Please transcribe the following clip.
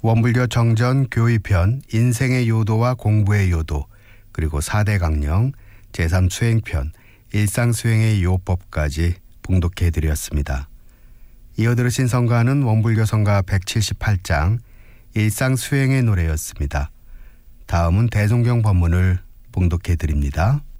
원불교 정전 교의편, 인생의 요도와 공부의 요도, 그리고 4대 강령, 제3수행편, 일상수행의 요법까지 봉독해드렸습니다. 이어 들으신 성가는 원불교 성가 178장 일상수행의 노래였습니다. 다음은 대종경 법문을 봉독해드립니다.